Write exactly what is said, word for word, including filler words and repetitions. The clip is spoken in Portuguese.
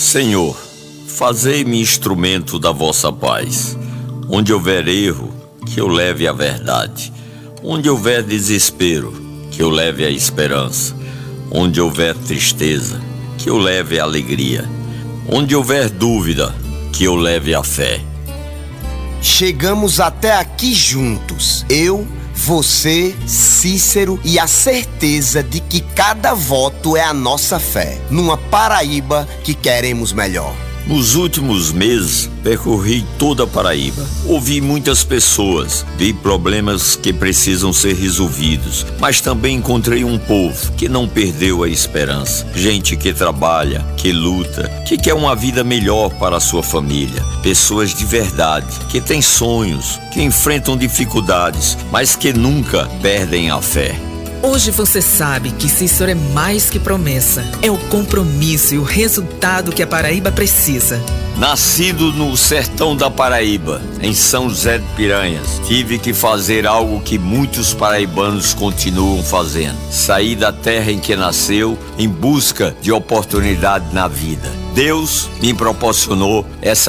Senhor, fazei-me instrumento da vossa paz. Onde houver erro, que eu leve a verdade. Onde houver desespero, que eu leve a esperança. Onde houver tristeza, que eu leve a alegria. Onde houver dúvida, que eu leve a fé. Chegamos até aqui juntos, eu, você, Cícero, e a certeza de que cada voto é a nossa fé, numa Paraíba que queremos melhor. Nos últimos meses, percorri toda a Paraíba. Ouvi muitas pessoas, vi problemas que precisam ser resolvidos, mas também encontrei um povo que não perdeu a esperança. Gente que trabalha, que luta, que quer uma vida melhor para a sua família. Pessoas de verdade, que têm sonhos, que enfrentam dificuldades, mas que nunca perdem a fé. Hoje você sabe que Cícero é mais que promessa. É o compromisso e o resultado que a Paraíba precisa. Nascido no sertão da Paraíba, em São José de Piranhas, tive que fazer algo que muitos paraibanos continuam fazendo. Sair da terra em que nasceu em busca de oportunidade na vida. Deus me proporcionou essa